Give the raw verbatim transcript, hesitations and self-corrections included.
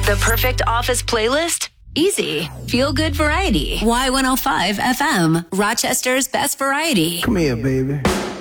The perfect office playlist? Easy. Feel good variety. Y one oh five F M, Rochester's best variety. Come here, baby.